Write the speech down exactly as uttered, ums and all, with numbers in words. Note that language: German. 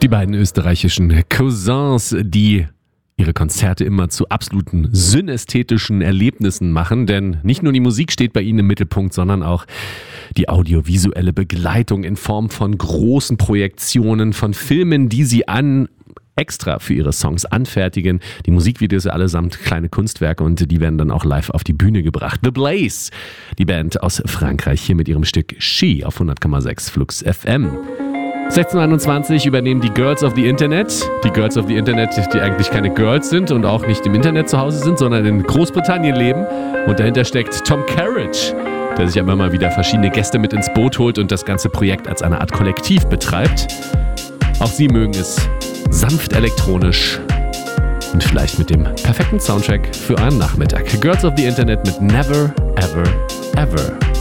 Die beiden österreichischen Cousins, die ihre Konzerte immer zu absoluten synästhetischen Erlebnissen machen, denn nicht nur die Musik steht bei ihnen im Mittelpunkt, sondern auch die audiovisuelle Begleitung in Form von großen Projektionen, von Filmen, die sie an extra für ihre Songs anfertigen. Die Musikvideos allesamt kleine Kunstwerke und die werden dann auch live auf die Bühne gebracht. The Blaze, die Band aus Frankreich, hier mit ihrem Stück She auf hundert Komma sechs Flux F M. sechzehn Uhr einundzwanzig übernehmen die Girls of the Internet. Die Girls of the Internet, die eigentlich keine Girls sind und auch nicht im Internet zu Hause sind, sondern in Großbritannien leben. Und dahinter steckt Tom Carriage, der sich immer mal wieder verschiedene Gäste mit ins Boot holt und das ganze Projekt als eine Art Kollektiv betreibt. Auch sie mögen es sanft elektronisch und vielleicht mit dem perfekten Soundtrack für euren Nachmittag. Girls of the Internet mit Never, Ever, Ever.